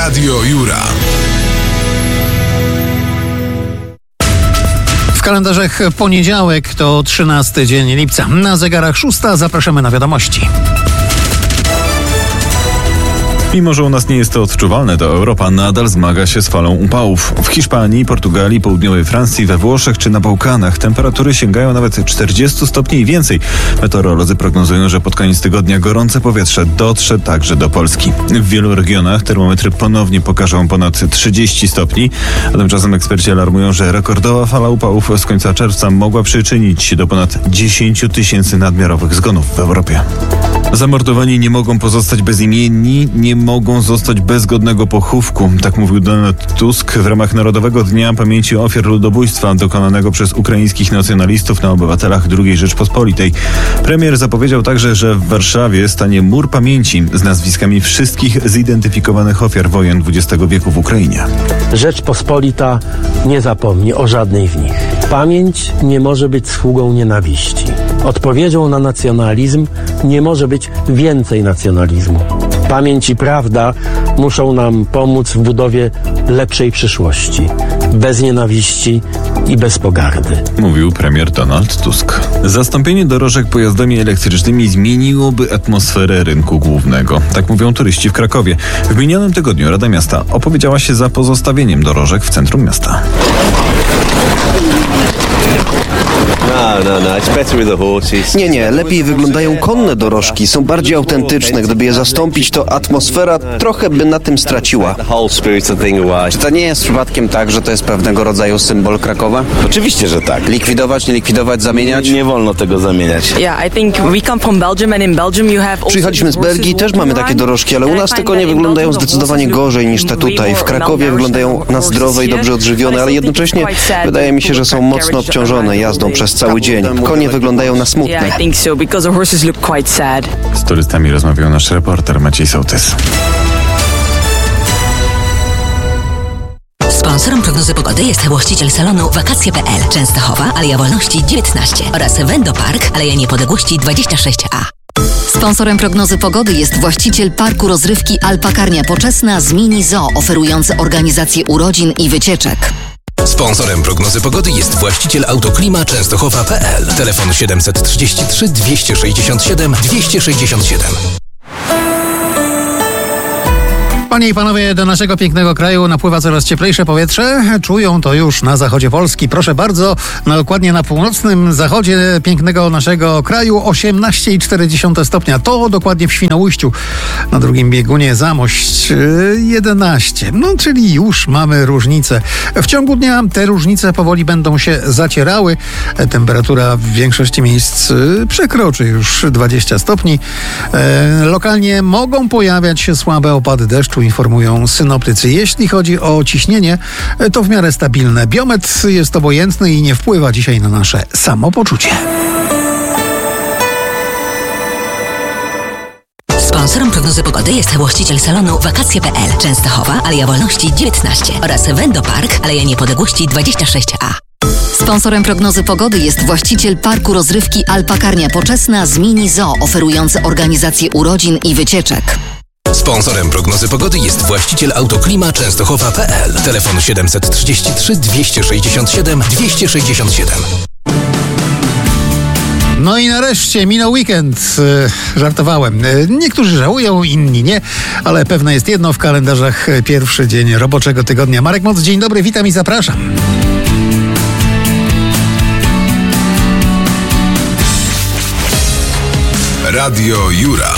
Radio Jura. W kalendarzach poniedziałek to 13 dzień lipca. Na zegarach 6. Zapraszamy na wiadomości. Mimo że u nas nie jest to odczuwalne, to Europa nadal zmaga się z falą upałów. W Hiszpanii, Portugalii, południowej Francji, we Włoszech czy na Bałkanach temperatury sięgają nawet 40 stopni i więcej. Meteorolodzy prognozują, że pod koniec tygodnia gorące powietrze dotrze także do Polski. W wielu regionach termometry ponownie pokażą ponad 30 stopni, a tymczasem eksperci alarmują, że rekordowa fala upałów z końca czerwca mogła przyczynić się do ponad 10 tysięcy nadmiarowych zgonów w Europie. Zamordowani nie mogą pozostać bezimienni, nie mogą zostać bez godnego pochówku. Tak mówił Donald Tusk w ramach Narodowego Dnia Pamięci Ofiar Ludobójstwa dokonanego przez ukraińskich nacjonalistów na obywatelach II Rzeczpospolitej. Premier zapowiedział także, że w Warszawie stanie mur pamięci z nazwiskami wszystkich zidentyfikowanych ofiar wojen XX wieku w Ukrainie. Rzeczpospolita nie zapomni o żadnej z nich. Pamięć nie może być sługą nienawiści. Odpowiedzią na nacjonalizm nie może być więcej nacjonalizmu. Pamięć i prawda muszą nam pomóc w budowie lepszej przyszłości. Bez nienawiści i bez pogardy. Mówił premier Donald Tusk. Zastąpienie dorożek pojazdami elektrycznymi zmieniłoby atmosferę rynku głównego. Tak mówią turyści w Krakowie. W minionym tygodniu Rada Miasta opowiedziała się za pozostawieniem dorożek w centrum miasta. Nie, lepiej wyglądają konne dorożki, są bardziej autentyczne. Gdyby je zastąpić, to atmosfera trochę by na tym straciła. Czy to nie jest przypadkiem tak, że to jest pewnego rodzaju symbol Krakowa? Oczywiście, że tak. Likwidować, nie likwidować, zamieniać? Nie wolno tego zamieniać. Przyjechaliśmy z Belgii, też mamy takie dorożki, ale u nas te konie wyglądają zdecydowanie gorzej niż te tutaj. W Krakowie wyglądają na zdrowe i dobrze odżywione, ale jednocześnie wydaje mi się, że są mocno obciążone jazdą przez cały dzień. Konie wyglądają na smutne. Z turystami rozmawiał nasz reporter Maciej Sołtys. Sponsorem prognozy pogody jest właściciel salonu Wakacje.pl, Częstochowa, Aleja Wolności 19 oraz Wendopark, Aleja Niepodległości 26A. Sponsorem prognozy pogody jest właściciel parku rozrywki Alpakarnia Poczesna z Mini Zoo, oferujący organizację urodzin i wycieczek. Sponsorem prognozy pogody jest właściciel Autoklima Częstochowa.pl. Telefon 733 267 267. Panie i panowie, do naszego pięknego kraju napływa coraz cieplejsze powietrze. Czują to już na zachodzie Polski. Proszę bardzo, dokładnie na północnym zachodzie pięknego naszego kraju 18,4 stopnia. To dokładnie w Świnoujściu. Na drugim biegunie Zamość 11. No, czyli już mamy różnicę. W ciągu dnia te różnice powoli będą się zacierały. Temperatura w większości miejsc przekroczy już 20 stopni. Lokalnie mogą pojawiać się słabe opady deszczu, informują synoptycy. Jeśli chodzi o ciśnienie, to w miarę stabilne. Biometr jest obojętny i nie wpływa dzisiaj na nasze samopoczucie. Sponsorem prognozy pogody jest właściciel salonu Wakacje.pl, Częstochowa, Aleja Wolności 19 oraz Wendopark, Aleja Niepodległości 26A. Sponsorem prognozy pogody jest właściciel parku rozrywki Alpakarnia Poczesna z Mini Zoo, oferujący organizację urodzin i wycieczek. Sponsorem prognozy pogody jest właściciel Autoklima Częstochowa.pl. Telefon 733 267 267. No i nareszcie minął weekend. Żartowałem. Niektórzy żałują, inni nie, ale pewne jest jedno, w kalendarzach pierwszy dzień roboczego tygodnia. Marek Moc, dzień dobry, witam i zapraszam. Radio Jura.